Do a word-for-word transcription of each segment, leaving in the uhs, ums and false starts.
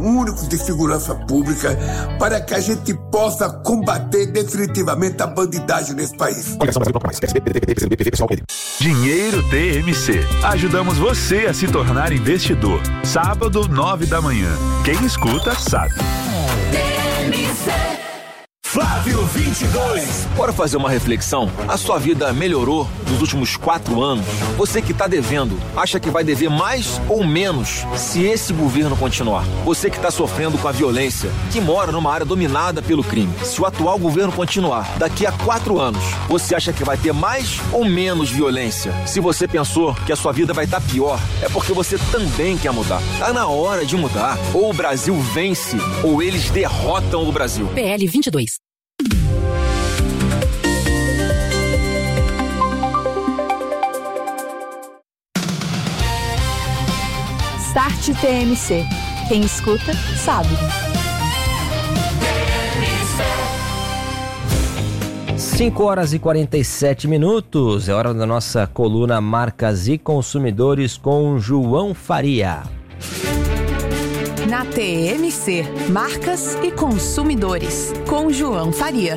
únicos de segurança pública para que a gente possa combater definitivamente a bandidagem nesse país. Dinheiro T M C. Ajudamos você a se tornar investidor. Sábado, nove da manhã. Quem escuta, sabe. T M C. Flávio vinte e dois. Bora fazer uma reflexão? A sua vida melhorou nos últimos quatro anos? Você que está devendo, acha que vai dever mais ou menos se esse governo continuar? Você que está sofrendo com a violência, que mora numa área dominada pelo crime, se o atual governo continuar, daqui a quatro anos, você acha que vai ter mais ou menos violência? Se você pensou que a sua vida vai estar pior, é porque você também quer mudar. Tá na hora de mudar. Ou o Brasil vence, ou eles derrotam o Brasil. P L vinte e dois. Start T M C. Quem escuta, sabe. cinco horas e quarenta e sete minutos. É hora da nossa coluna Marcas e Consumidores com João Faria. Na T M C, Marcas e Consumidores, com João Faria.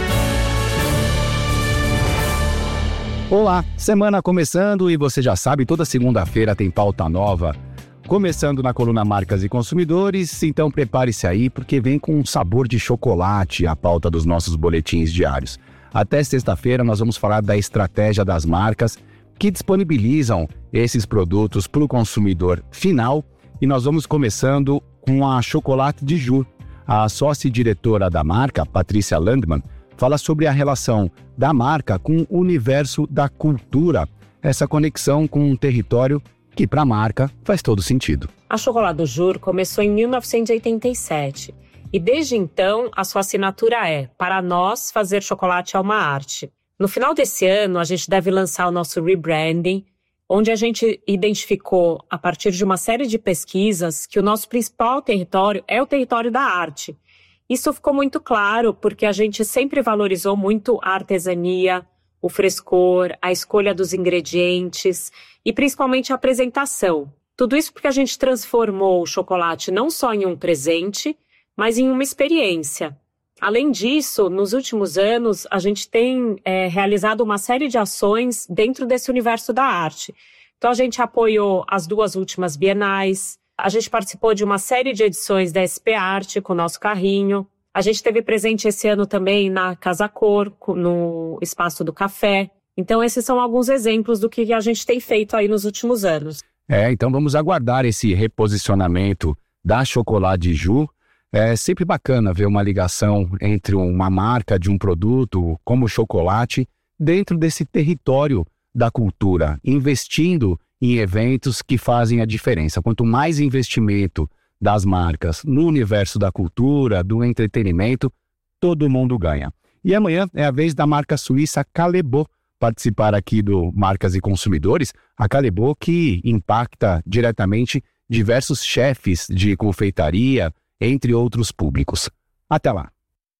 Olá, semana começando e você já sabe, toda segunda-feira tem pauta nova. Começando na coluna Marcas e Consumidores, então prepare-se aí porque vem com um sabor de chocolate a pauta dos nossos boletins diários. Até sexta-feira nós vamos falar da estratégia das marcas que disponibilizam esses produtos para o consumidor final. E nós vamos começando com a Chocolate de Ju. A sócia-diretora da marca, Patrícia Landman, fala sobre a relação da marca com o universo da cultura, essa conexão com um território que para a marca faz todo sentido. A Chocolate do Jur começou em mil novecentos e oitenta e sete e desde então a sua assinatura é: para nós, fazer chocolate é uma arte. No final desse ano a gente deve lançar o nosso rebranding, onde a gente identificou, a partir de uma série de pesquisas, que o nosso principal território é o território da arte. Isso ficou muito claro porque a gente sempre valorizou muito a artesania, o frescor, a escolha dos ingredientes e principalmente a apresentação. Tudo isso porque a gente transformou o chocolate não só em um presente, mas em uma experiência. Além disso, nos últimos anos, a gente tem é, realizado uma série de ações dentro desse universo da arte. Então, a gente apoiou as duas últimas bienais, a gente participou de uma série de edições da S P Arte com o nosso carrinho, a gente esteve presente esse ano também na Casa Cor, no Espaço do Café. Então, esses são alguns exemplos do que a gente tem feito aí nos últimos anos. É, então vamos aguardar esse reposicionamento da Chocolate Ju. É sempre bacana ver uma ligação entre uma marca de um produto como o chocolate dentro desse território da cultura, investindo em eventos que fazem a diferença. Quanto mais investimento das marcas no universo da cultura, do entretenimento, todo mundo ganha. E amanhã é a vez da marca suíça Callebaut participar aqui do Marcas e Consumidores. A Callebaut que impacta diretamente diversos chefes de confeitaria, entre outros públicos. Até lá.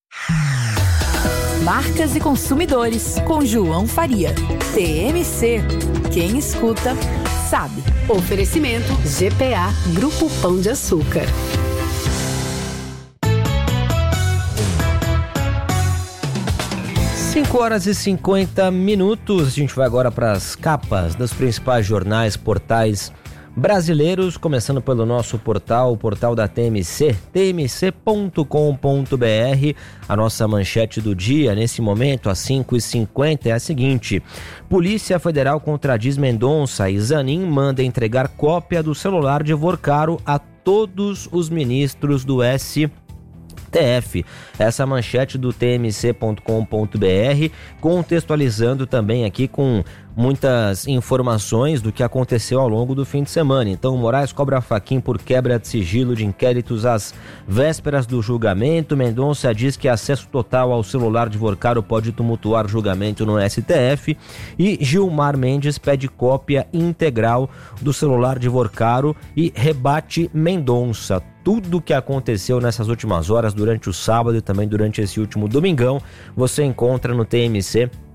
Marcas e Consumidores, com João Faria. T M C. Quem escuta, sabe. Oferecimento G P A, Grupo Pão de Açúcar. cinco horas e cinquenta minutos. A gente vai agora para as capas dos principais jornais, portais brasileiros, começando pelo nosso portal, o portal da T M C, t m c ponto com ponto b r. A nossa manchete do dia, nesse momento, às cinco e cinquenta, é a seguinte: Polícia Federal contradiz Mendonça e Zanin manda entregar cópia do celular de Vorcaro a todos os ministros do S T F. Essa manchete do t m c ponto com ponto b r, contextualizando também aqui com muitas informações do que aconteceu ao longo do fim de semana. Então, Moraes cobra faquim por quebra de sigilo de inquéritos às vésperas do julgamento. Mendonça diz que acesso total ao celular de Vorcaro pode tumultuar julgamento no S T F. E Gilmar Mendes pede cópia integral do celular de Vorcaro e rebate Mendonça. Tudo o que aconteceu nessas últimas horas, durante o sábado e também durante esse último domingão, você encontra no t m c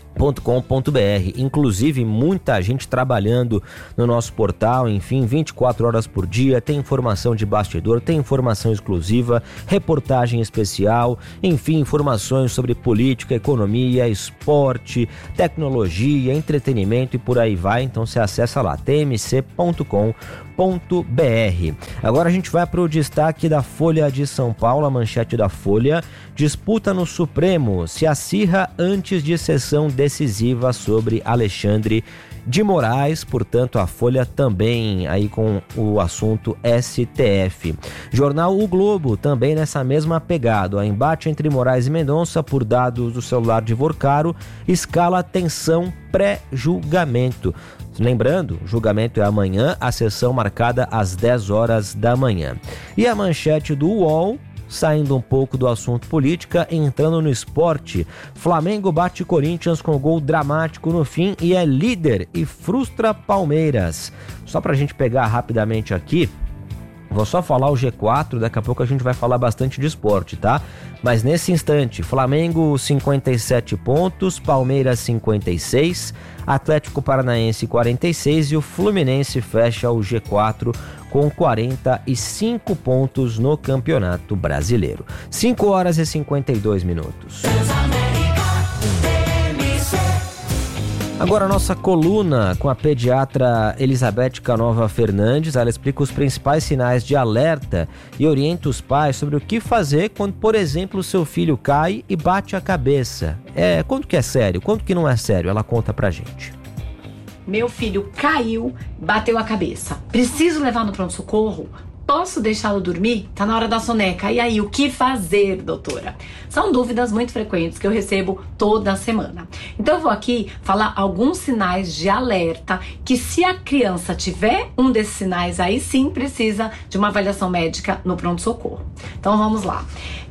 ponto com ponto b r. Inclusive, muita gente trabalhando no nosso portal, enfim, vinte e quatro horas por dia, tem informação de bastidor, tem informação exclusiva, reportagem especial, enfim, informações sobre política, economia, esporte, tecnologia, entretenimento e por aí vai. Então você acessa lá, t m c ponto com ponto b r. Agora a gente vai para o destaque da Folha de São Paulo, a manchete da Folha: disputa no Supremo se acirra antes de sessão decisiva sobre Alexandre de Moraes. Portanto, a Folha também aí com o assunto S T F. Jornal O Globo também nessa mesma pegada. O embate entre Moraes e Mendonça por dados do celular de Vorcaro escala tensão pré-julgamento. Lembrando, o julgamento é amanhã, a sessão marcada às dez horas da manhã. E a manchete do U O L, saindo um pouco do assunto política, entrando no esporte: Flamengo bate Corinthians com gol dramático no fim e é líder e frustra Palmeiras. Só pra gente pegar rapidamente aqui, vou só falar o G quatro, daqui a pouco a gente vai falar bastante de esporte, tá? Mas nesse instante, Flamengo cinquenta e sete pontos, Palmeiras cinquenta e seis, Atlético Paranaense quarenta e seis e o Fluminense fecha o G quatro com quarenta e cinco pontos no Campeonato Brasileiro. cinco horas e cinquenta e dois minutos. Agora a nossa coluna com a pediatra Elizabeth Canova Fernandes. Ela explica os principais sinais de alerta e orienta os pais sobre o que fazer quando, por exemplo, o seu filho cai e bate a cabeça. É, quanto que é sério, quanto que não é sério? Ela conta pra gente. Meu filho caiu, bateu a cabeça. Preciso levar no pronto-socorro? Posso deixá-lo dormir? Tá na hora da soneca. E aí, o que fazer, doutora? São dúvidas muito frequentes que eu recebo toda semana. Então eu vou aqui falar alguns sinais de alerta que, se a criança tiver um desses sinais, aí sim precisa de uma avaliação médica no pronto-socorro. Então vamos lá.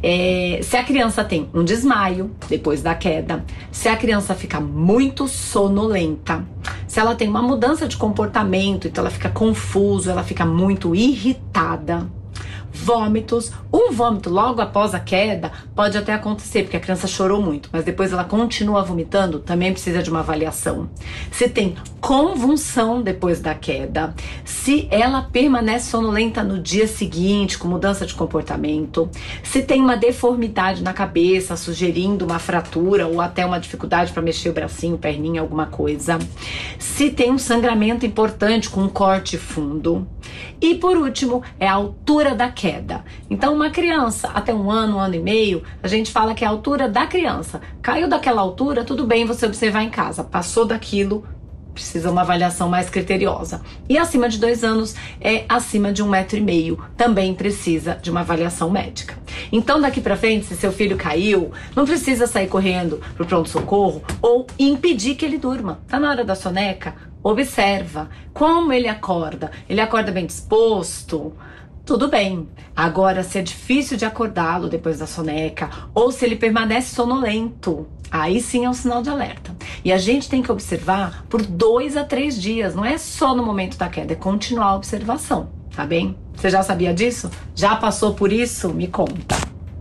É, se a criança tem um desmaio depois da queda, se a criança fica muito sonolenta, se ela tem uma mudança de comportamento, então ela fica confusa, ela fica muito irritada, vômitos, um vômito logo após a queda pode até acontecer, porque a criança chorou muito, mas depois ela continua vomitando, também precisa de uma avaliação. Se tem convulsão depois da queda, se ela permanece sonolenta no dia seguinte, com mudança de comportamento, se tem uma deformidade na cabeça, sugerindo uma fratura ou até uma dificuldade para mexer o bracinho, perninha, alguma coisa, se tem um sangramento importante com um corte fundo, e por último é a altura da queda. Então, uma criança até um ano, um ano e meio, a gente fala que é a altura da criança. Caiu daquela altura, tudo bem você observar em casa. Passou daquilo, precisa uma avaliação mais criteriosa. E acima de dois anos é acima de um metro e meio, também precisa de uma avaliação médica. Então, daqui pra frente, se seu filho caiu, não precisa sair correndo pro pronto-socorro ou impedir que ele durma. Tá na hora da soneca? Observa como ele acorda. Ele acorda bem disposto? Tudo bem. Agora, se é difícil de acordá-lo depois da soneca ou se ele permanece sonolento, aí sim é um sinal de alerta. E a gente tem que observar por dois a três dias. Não é só no momento da queda, é continuar a observação, tá bem? Você já sabia disso? Já passou por isso? Me conta.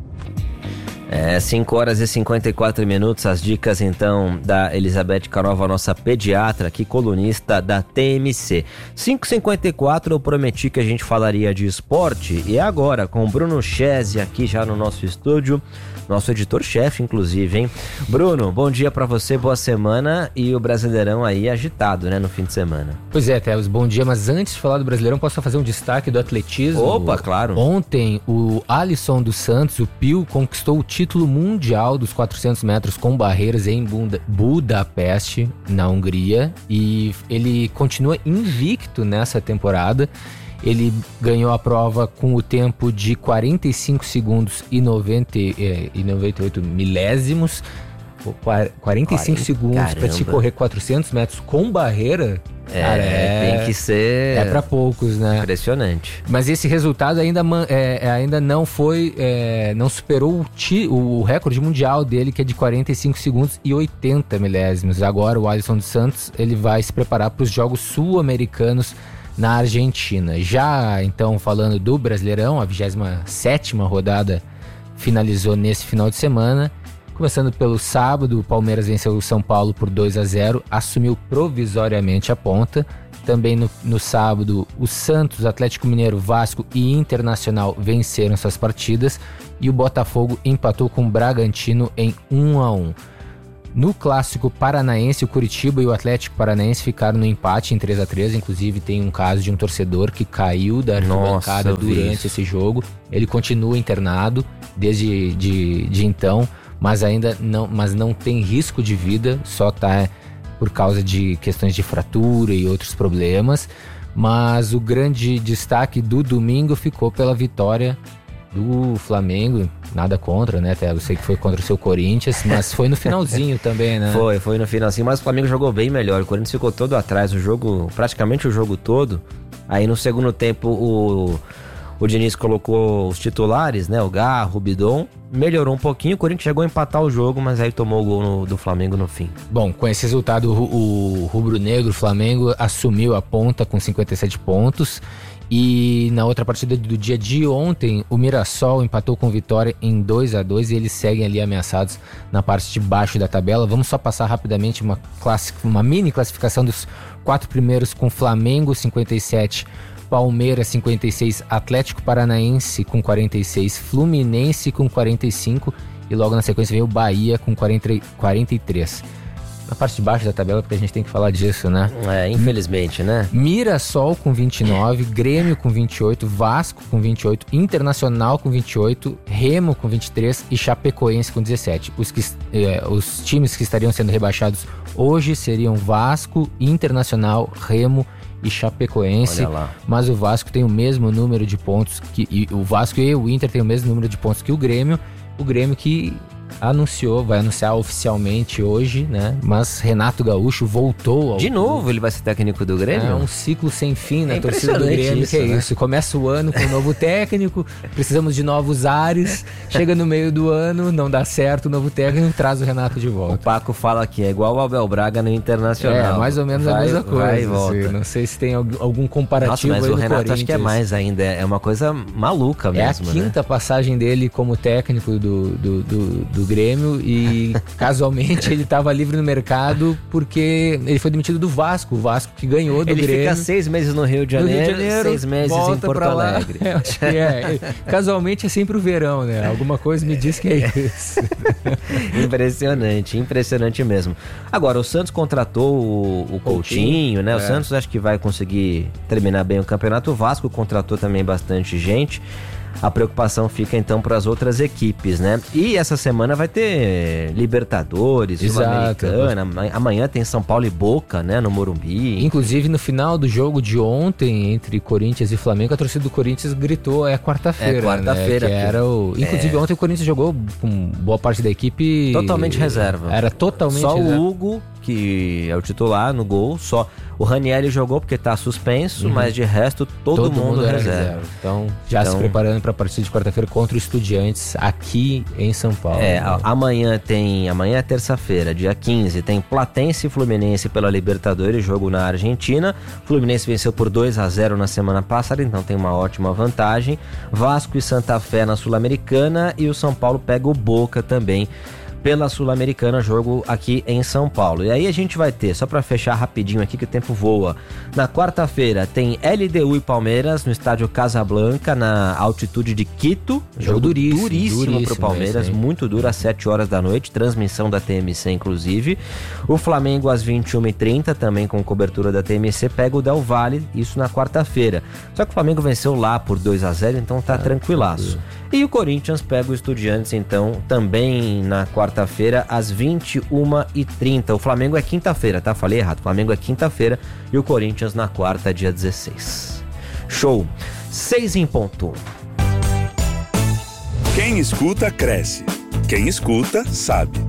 É, cinco horas e cinquenta e quatro minutos, as dicas então da Elizabeth Canova, nossa pediatra aqui, colunista da T M C. cinco e cinquenta e quatro, eu prometi que a gente falaria de esporte e agora com o Bruno Chese aqui já no nosso estúdio, nosso editor-chefe inclusive, hein? Bruno, bom dia pra você, boa semana e o Brasileirão aí agitado, né, no fim de semana. Pois é, Théos, bom dia, mas antes de falar do Brasileirão, posso fazer um destaque do atletismo? Opa, claro. Ontem, o Alisson dos Santos, o Pio, conquistou o título mundial dos quatrocentos metros com barreiras em Buda, Budapeste, na Hungria, e ele continua invicto nessa temporada. Ele ganhou a prova com o tempo de quarenta e cinco segundos e, noventa, e noventa e oito milésimos. quarenta e cinco quarenta, segundos para se correr quatrocentos metros com barreira. É, cara, é, tem que ser... É para poucos, né? Impressionante. Mas esse resultado ainda, é, ainda não foi... É, não superou o, ti, o recorde mundial dele, que é de quarenta e cinco segundos e oitenta milésimos. Agora o Alisson dos Santos, ele vai se preparar para os Jogos Sul-Americanos na Argentina. Já, então, falando do Brasileirão, a vigésima sétima rodada finalizou nesse final de semana, Começando pelo sábado, o Palmeiras venceu o São Paulo por dois a zero, assumiu provisoriamente a ponta. Também no, no sábado, o Santos, Atlético Mineiro, Vasco e Internacional venceram suas partidas e o Botafogo empatou com o Bragantino em um a um. No clássico paranaense, o Curitiba e o Atlético Paranaense ficaram no empate em três a três. Inclusive tem um caso de um torcedor que caiu da arquibancada durante esse jogo. Ele continua internado desde de, de então, mas ainda não, mas não tem risco de vida, só está por causa de questões de fratura e outros problemas. Mas o grande destaque do domingo ficou pela vitória do Flamengo, nada contra, né? Até eu sei que foi contra o seu Corinthians, mas foi no finalzinho também, né? Foi, foi no finalzinho, mas o Flamengo jogou bem melhor. O Corinthians ficou todo atrás, o jogo, praticamente o jogo todo. Aí no segundo tempo o, o Diniz colocou os titulares, né? O Garro, o Bidon, melhorou um pouquinho. O Corinthians chegou a empatar o jogo, mas aí tomou o gol no, do Flamengo no fim. Bom, com esse resultado, o, o rubro-negro, o Flamengo, assumiu a ponta com cinquenta e sete pontos. E na outra partida do dia de ontem, o Mirassol empatou com Vitória em dois a dois e eles seguem ali ameaçados na parte de baixo da tabela. Vamos só passar rapidamente uma, uma mini classificação dos quatro primeiros, com Flamengo cinquenta e sete, Palmeiras cinquenta e seis, Atlético Paranaense com quarenta e seis, Fluminense com quarenta e cinco e logo na sequência veio o Bahia com quarenta, quarenta e três. Na parte de baixo da tabela, porque a gente tem que falar disso, né? É, infelizmente, né? Mirassol com vinte e nove, Grêmio com vinte e oito, Vasco com vinte e oito, Internacional com vinte e oito, Remo com vinte e três e Chapecoense com dezessete. Os, que, eh, os times que estariam sendo rebaixados hoje seriam Vasco, Internacional, Remo e Chapecoense. Olha lá. Mas o Vasco tem o mesmo número de pontos que... E o Vasco e o Inter tem o mesmo número de pontos que o Grêmio. O Grêmio que anunciou, vai anunciar oficialmente hoje, né? Mas Renato Gaúcho voltou ao De novo, clube. Ele vai ser técnico do Grêmio? É um ciclo sem fim na é torcida do Grêmio, isso, que é né? isso. Começa o ano com um novo técnico, precisamos de novos ares, chega no meio do ano, não dá certo, o novo técnico traz o Renato de volta. O Paco fala que é igual o Abel Braga no Internacional. É, mais ou menos vai, a mesma coisa. Vai e volta. Assim, não sei se tem algum comparativo. Nossa, mas aí o no Renato acho que é mais ainda, é uma coisa maluca mesmo. É a quinta né? passagem dele como técnico do, do, do, do Grêmio e casualmente ele estava livre no mercado porque ele foi demitido do Vasco, o Vasco que ganhou do ele Grêmio. Ele fica seis meses no Rio de Janeiro, Rio de Janeiro seis meses em Porto Alegre. É, acho que é. Casualmente é sempre o verão, né? Alguma coisa me diz que é isso. Impressionante, impressionante mesmo. Agora, o Santos contratou o, o Coutinho, Coutinho, né? É. O Santos acho que vai conseguir terminar bem o campeonato. O Vasco contratou também bastante gente. A preocupação fica então para as outras equipes, né? E essa semana vai ter Libertadores, Sul-Americana. Amanhã tem São Paulo e Boca, né? No Morumbi. Inclusive, no final do jogo de ontem, entre Corinthians e Flamengo, a torcida do Corinthians gritou, é quarta-feira, É quarta-feira. Né? Que era o... Inclusive, é... ontem o Corinthians jogou com boa parte da equipe... Totalmente reserva. Era totalmente Só reserva. o Hugo, que é o titular no gol, só... O Ranieri jogou porque tá suspenso, uhum. mas de resto todo, todo mundo, mundo reserva. reserva. Então, já então, se preparando para a partida de quarta-feira contra o Estudiantes aqui em São Paulo. É, né? amanhã tem, amanhã é terça-feira, dia quinze, tem Platense e Fluminense pela Libertadores, jogo na Argentina. Fluminense venceu por dois a zero na semana passada, então tem uma ótima vantagem. Vasco e Santa Fé na Sul-Americana e o São Paulo pega o Boca também pela Sul-Americana, jogo aqui em São Paulo. E aí a gente vai ter, só para fechar rapidinho aqui que o tempo voa, na quarta-feira tem L D U e Palmeiras no estádio Casablanca, na altitude de Quito. Jogo, jogo duríssimo, duríssimo, duríssimo pro Palmeiras, esse, muito duro, às sete horas da noite, transmissão da T M C inclusive. O Flamengo às vinte e uma e trinta, também com cobertura da T M C, pega o Del Valle, isso na quarta-feira. Só que o Flamengo venceu lá por dois a zero, então tá ah, tranquilaço. Tranquilo. E o Corinthians pega o Estudiantes, então, também na quarta-feira, às vinte e uma e trinta. O Flamengo é quinta-feira, tá? Falei errado. O Flamengo é quinta-feira e o Corinthians na quarta, dia dezesseis. Show! Seis em ponto. Quem escuta, cresce. Quem escuta, sabe.